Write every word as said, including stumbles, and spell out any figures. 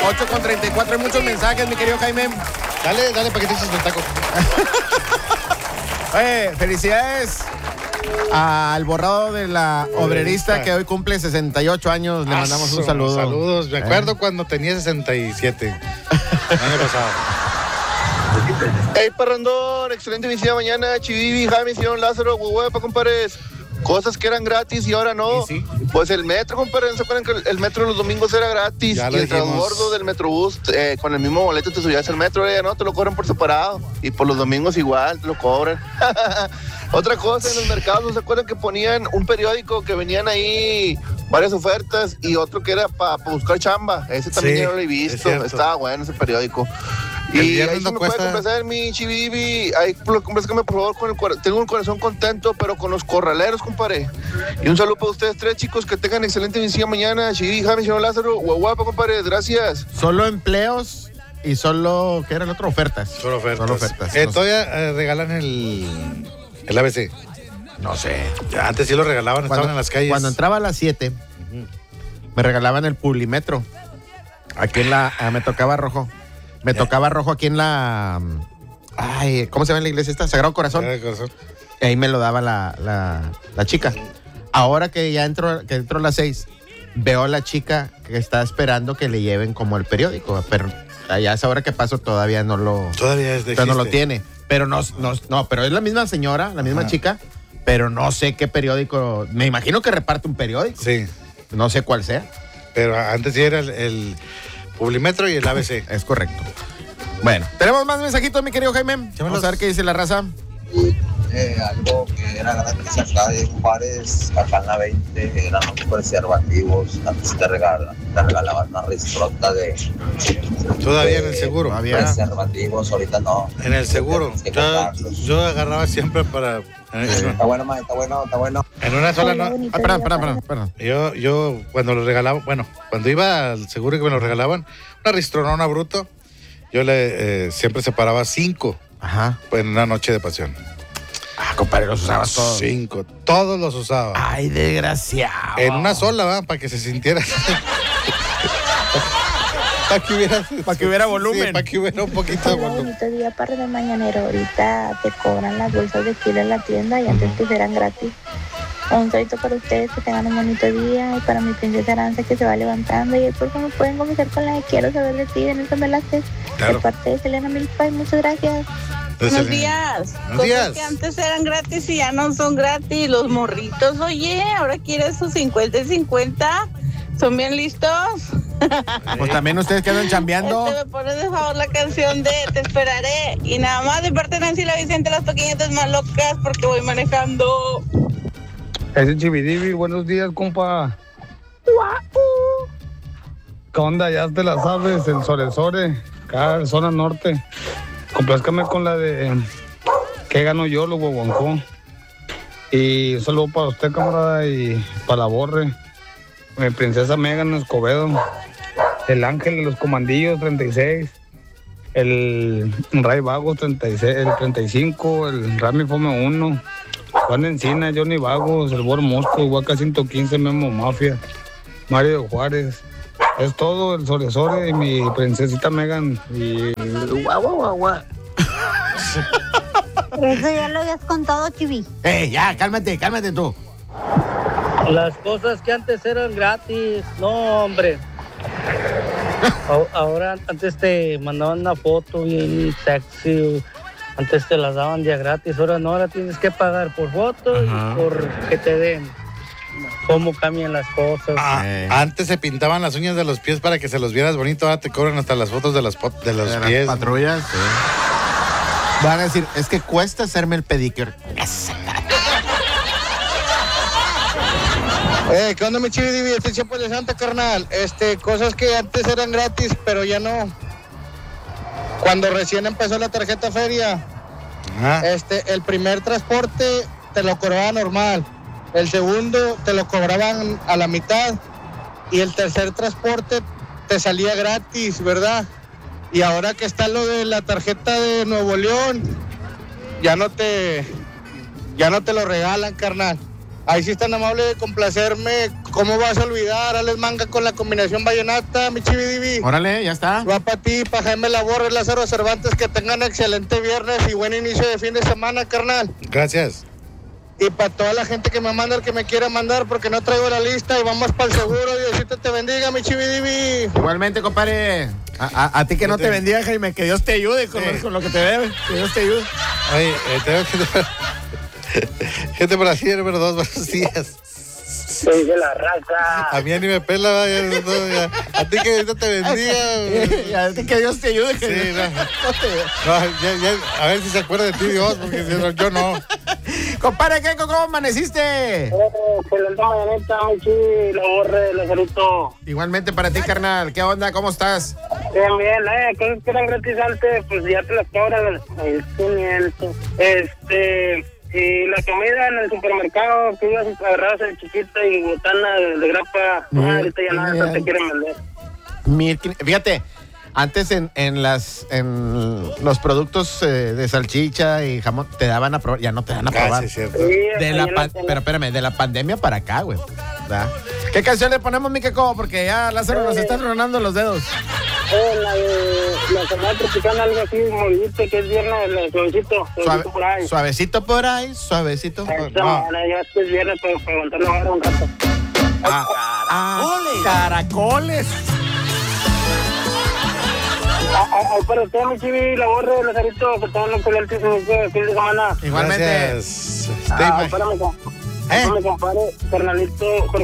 ocho con treinta y cuatro, hay muchos mensajes, mi querido Jaime. Dale, dale, para que te eches el taco. Oye, felicidades al borrado de la obrerista que hoy cumple sesenta y ocho años. Le mandamos un saludo. Saludos, me acuerdo ¿Eh? cuando tenía sesenta y siete. El año pasado. Hey, parrandón, excelente visita mañana. Chivivi, Jaime, señor Lázaro, huehuepa, compadres. Cosas que eran gratis y ahora no. Sí, sí. Pues el metro, compadre, ¿se acuerdan que el metro los domingos era gratis? Ya y lo el dijimos. transbordo del Metrobús, eh, con el mismo boleto te subías al metro, eh, no, te lo cobran por separado. Y por los domingos igual, te lo cobran. Otra cosa, en los mercados, ¿no se acuerdan que ponían un periódico que venían ahí varias ofertas y otro que era para pa buscar chamba? Ese también Sí, yo no lo he es visto, cierto. estaba bueno ese periódico. El Y viernes ahí sí no me cuesta- puede complacer mi chivivi, ahí complázcame por favor con el cora- tengo un corazón contento, pero con los corraleros, compadre. Y un saludo para ustedes tres, chicos, que tengan excelente visita mañana. Chivivi, Jaime, señor Lázaro, guaguapa, compadre, gracias. Solo empleos y solo, ¿qué era el otro? Ofertas. Solo ofertas. Solo ofertas. Eh, No sé. todavía eh, regalan el, el A B C. No sé. Ya, antes sí lo regalaban, Cuando, estaban en las calles. cuando entraba a las siete, me regalaban el Publimetro. Aquí en la, ah, me tocaba rojo. Me tocaba rojo aquí en la, ay, ¿cómo se llama la iglesia esta? Sagrado Corazón. Sagrado Corazón. Y ahí me lo daba la, la, la chica. Ahora que ya entro, que entro a las seis, veo a la chica que está esperando que le lleven como el periódico. Pero ya a esa hora que paso todavía no lo, Todavía es de todavía no lo existe. tiene. Pero no, no, no, pero es la misma señora, la misma Ajá. chica, pero no sé qué periódico. Me imagino que reparte un periódico. Sí, No sé cuál sea. pero antes sí era el, el Publimetro y el A B C. Es correcto. Bueno, tenemos más mensajitos, mi querido Jaime. Vamos Llámalos. a ver qué dice la raza. Eh, algo que era gratis acá en Juárez, acá en la veinte, eran los preservativos. Antes te, regala, te regalaban una ristrota de, Todavía en de el seguro. Todavía. preservativos, ahorita no. En el seguro. Tienes que Yo, comprarlos. yo agarraba siempre para... En, Está bueno, ma, está bueno, está bueno. en una sola no. Ah, perdón, perdón, perdón, perdón. Yo, yo cuando lo regalaba, bueno, cuando iba al seguro y que me lo regalaban, una ristronona bruto, yo le eh, siempre separaba cinco Ajá. pues, en una noche de pasión. Ah, compadre, los usabas todos. Cinco, todos los usaba. Ay, desgraciado. En una sola, ¿va? Para que se sintiera. Para que hubiera, Pa' que hubiera volumen. para que hubiera un poquito de Hola, volumen. bonito día para de mañanero. Ahorita te cobran las bolsas de kilo en la tienda y antes pues eran gratis. Un saludito para ustedes, que tengan un bonito día. Y para mi princesa Aranza, que se va levantando. Y por favor me pueden comenzar con la de quiero saber de ti, en el Velázquez. Claro. De parte de Selena Milpay, muchas gracias. Buenos días. Buenos Cosas días. que antes eran gratis y ya no son gratis. Los morritos, oye, ahora quieres sus cincuenta y cincuenta. ¿Son bien listos? Pues también ustedes quedan chambeando. Este, me pones de favor la canción de Te esperaré. Y nada más de parte de Nancy La Vicente, las pequeñitas más locas, porque voy manejando. Ese Chividivi, buenos días, compa. ¿Qué onda? Ya te la sabes, el Sore Sore, acá en zona norte. Complázcame con la de ¿qué gano yo, lo huevoncó? Y un saludo para usted, camarada, y para la Borre. Mi princesa Megan Escobedo. El Ángel de los Comandillos, treinta y seis. El Ray Vagos, treinta y seis, el treinta y cinco. El Rami Fome uno. Juan Encina, Johnny Vagos, el Bor Mosco, Huaca ciento quince, Memo Mafia, Mario Juárez. Es todo, el Sore Sore y mi princesita Megan. Y guau, guau, guau, guau. Eso ya lo habías contado, Chivi. Eh, ya, cálmate, cálmate tú. Las cosas que antes eran gratis, no, hombre. A- Ahora, antes te mandaban una foto bien sexy, antes te las daban ya gratis, ahora no, ahora tienes que pagar por foto Ajá. y por que te den. Cómo cambian las cosas. Ah, Eh. Antes se pintaban las uñas de los pies para que se los vieras bonito, ahora te cobran hasta las fotos de, las, pot- de los De las pies. patrullas, sí. Van a decir, es que cuesta hacerme el pedicure. Eh, ¿qué onda, mi chividivi? Este Chapo de Santa, carnal. Este, cosas que antes eran gratis, pero ya no. Cuando recién empezó la tarjeta feria, Ajá. este, el primer transporte te lo cobraban normal. El segundo te lo cobraban a la mitad. Y el tercer transporte te salía gratis, ¿verdad? Y ahora que está lo de la tarjeta de Nuevo León, ya no te, ya no te lo regalan, carnal. Ahí sí es tan amable de complacerme. ¿Cómo vas a olvidar? Alex Manga con la combinación vallenata, mi chividivi. Órale, ya está. Va para ti, para Jaime Laborre, Lázaro Cervantes, que tengan excelente viernes y buen inicio de fin de semana, carnal. Gracias. Y para toda la gente que me manda, el que me quiera mandar, porque no traigo la lista y vamos para el seguro. Diosito te bendiga, mi chividivi. Igualmente, compadre. A, a, a ti que no te bendiga, Jaime, que Dios te ayude con, Sí. lo, con lo que te debe. Que Dios te ayude. Oye, eh, tengo que... Gente por así, número dos, buenos días. Se dice la raza. A mí ya ni me pela, vaya, no, ya. A ti que Dios te bendiga. Y a ti que Dios te ayude. Que Sí, no. no te- No, ya, ya, a ver si se acuerda de ti Dios, porque si no, yo no. Compadre, ¿qué? ¿Cómo amaneciste? Excelente mañanita, mi chivi, la borre, Lazarito. Igualmente para ti, carnal. ¿Qué onda? ¿Cómo estás? Bien, bien, eh, cosas que eran gratis antes, pues ya te las cobran el quinientos. Este, y la comida en el supermercado, que ibas a agarrar el chiquita y botana de, de grapa, Muy ah, ahorita ya nada, bien. no te quieren vender. Mil quinientos. Fíjate, antes en, en las en los productos eh, de salchicha y jamón te daban a probar, ya no te dan a Ah, probar. sí, es cierto. Sí, De la ahí en pan- en pero espérame, de la pandemia para acá, güey. ¿Verdad? ¿Qué canción le ponemos, mi Queco? Porque ya Lázaro nos está tronando los dedos. Eh, la de la semana tropicana, algo así, movidito, que es viernes, el suavecito, Suave- suavecito por ahí. suavecito por ahí, suavecito por Esta no. mañana ya es viernes para, para aguantar la vara un rato. Ah, ah, caracoles. Ah, ah, ah, para usted, mi chivi, la borre, Lazarito, que tengan un excelente fin de semana. Igualmente. Gracias. Stay Ah, my- espérame, com- ¿Eh? espérame, compadre, carnalito,